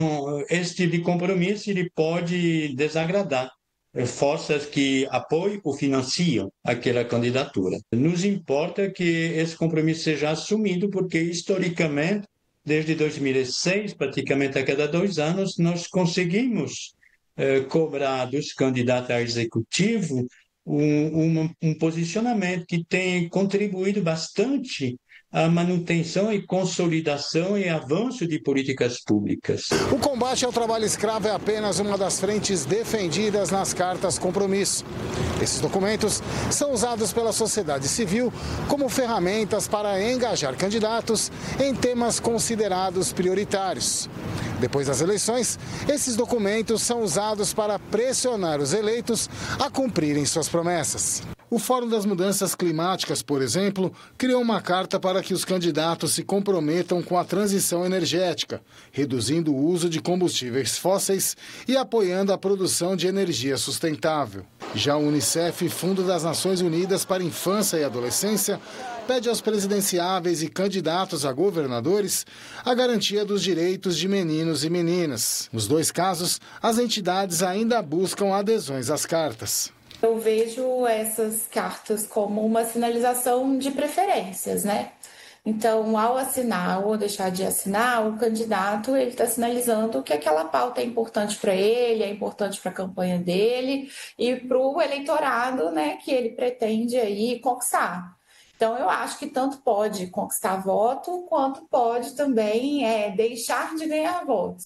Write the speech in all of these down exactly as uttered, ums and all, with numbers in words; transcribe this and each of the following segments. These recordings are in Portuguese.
esse tipo de compromisso ele pode desagradar forças que apoiam ou financiam aquela candidatura. Nos importa que esse compromisso seja assumido, porque, historicamente, desde dois mil e seis, praticamente a cada dois anos, nós conseguimos eh, cobrar dos candidatos a executivo um, um, um posicionamento que tem contribuído bastante à manutenção e consolidação e avanço de políticas públicas. O combate ao trabalho escravo é apenas uma das frentes defendidas nas cartas compromisso. Esses documentos são usados pela sociedade civil como ferramentas para engajar candidatos em temas considerados prioritários. Depois das eleições, esses documentos são usados para pressionar os eleitos a cumprirem suas promessas. O Fórum das Mudanças Climáticas, por exemplo, criou uma carta para que os candidatos se comprometam com a transição energética, reduzindo o uso de combustíveis fósseis e apoiando a produção de energia sustentável. Já o Unicef, Fundo das Nações Unidas para a Infância e Adolescência, pede aos presidenciáveis e candidatos a governadores a garantia dos direitos de meninos e meninas. Nos dois casos, as entidades ainda buscam adesões às cartas. Eu vejo essas cartas como uma sinalização de preferências, né? Então, ao assinar ou deixar de assinar, o candidato ele está sinalizando que aquela pauta é importante para ele, é importante para a campanha dele e para o eleitorado, né, que ele pretende aí conquistar. Então, eu acho que tanto pode conquistar voto, quanto pode também é, deixar de ganhar votos.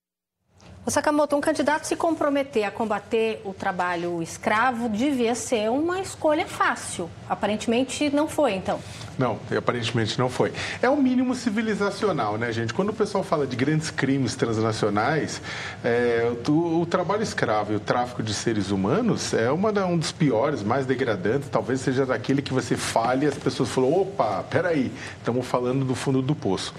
O Sakamoto, um candidato se comprometer a combater o trabalho escravo devia ser uma escolha fácil. Aparentemente não foi, então. Não, aparentemente não foi. É o mínimo civilizacional, né, gente? Quando o pessoal fala de grandes crimes transnacionais, é, o, o trabalho escravo e o tráfico de seres humanos é uma, um dos piores, mais degradantes. Talvez seja daquele que você fale e as pessoas falam, opa, peraí, estamos falando do fundo do poço.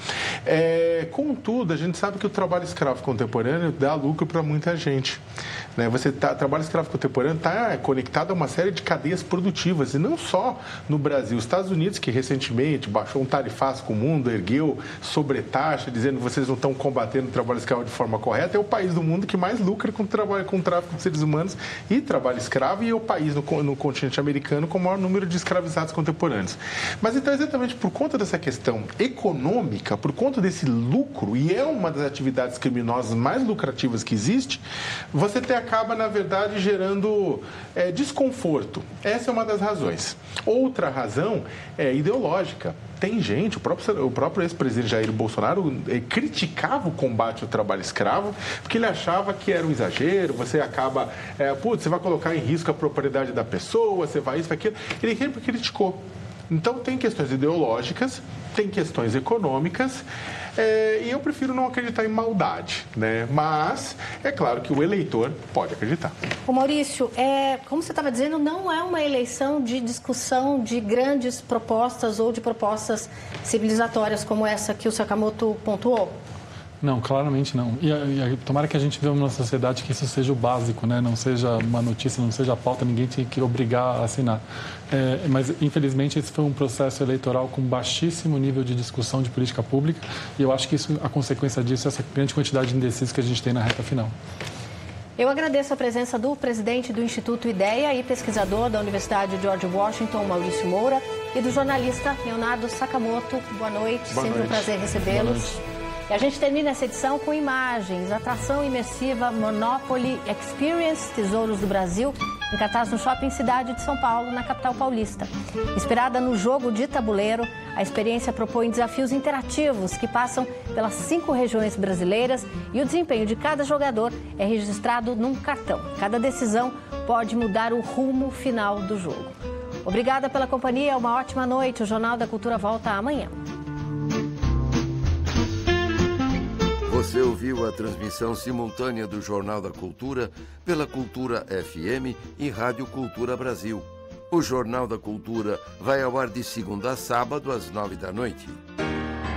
É, contudo, a gente sabe que o trabalho escravo contemporâneo dá lucro para muita gente. Né? Você tá, trabalho escravo contemporâneo está conectado a uma série de cadeias produtivas, e não só no Brasil. Os Estados Unidos, que recentemente baixou um tarifaço com o mundo, ergueu sobretaxa, dizendo que vocês não estão combatendo o trabalho escravo de forma correta, é o país do mundo que mais lucra com o, trabalho, com o tráfico de seres humanos e trabalho escravo, e é o país no, no continente americano com o maior número de escravizados contemporâneos. Mas então, exatamente por conta dessa questão econômica, por conta desse lucro, e é uma das atividades criminosas mais lucrativas que existe, você te acaba, na verdade, gerando é, desconforto. Essa é uma das razões. Outra razão é ideológica. Tem gente, o próprio, o próprio ex-presidente Jair Bolsonaro eh, criticava o combate ao trabalho escravo, porque ele achava que era um exagero, você acaba, é, putz, você vai colocar em risco a propriedade da pessoa, você vai isso, vai aquilo. Ele sempre criticou. Então, tem questões ideológicas, tem questões econômicas, é, e eu prefiro não acreditar em maldade, né? Mas é claro que o eleitor pode acreditar. Ô Maurício, é, como você estava dizendo, não é uma eleição de discussão de grandes propostas ou de propostas civilizatórias como essa que o Sakamoto pontuou? Não, claramente não. E, e tomara que a gente viva numa sociedade que isso seja o básico, né? Não seja uma notícia, não seja a pauta, ninguém tem que obrigar a assinar. É, mas, infelizmente, esse foi um processo eleitoral com baixíssimo nível de discussão de política pública, e eu acho que isso, a consequência disso é essa grande quantidade de indecisos que a gente tem na reta final. Eu agradeço a presença do presidente do Instituto IDEA e pesquisador da Universidade George Washington, Maurício Moura, e do jornalista Leonardo Sakamoto. Boa noite, Boa sempre noite. um prazer recebê-los. E a gente termina essa edição com imagens. Atração imersiva Monopoly Experience Tesouros do Brasil, em cartaz no Shopping Cidade de São Paulo, na capital paulista. Inspirada no jogo de tabuleiro, a experiência propõe desafios interativos que passam pelas cinco regiões brasileiras, e o desempenho de cada jogador é registrado num cartão. Cada decisão pode mudar o rumo final do jogo. Obrigada pela companhia, uma ótima noite. O Jornal da Cultura volta amanhã. Você ouviu a transmissão simultânea do Jornal da Cultura pela Cultura F M e Rádio Cultura Brasil. O Jornal da Cultura vai ao ar de segunda a sábado às nove da noite.